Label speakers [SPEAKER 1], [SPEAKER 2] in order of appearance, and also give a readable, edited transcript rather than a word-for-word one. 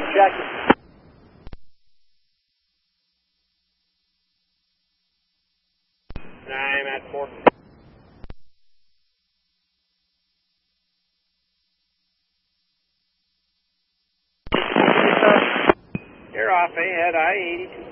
[SPEAKER 1] Jackie.
[SPEAKER 2] I'm at 4. You're off ahead, I-82.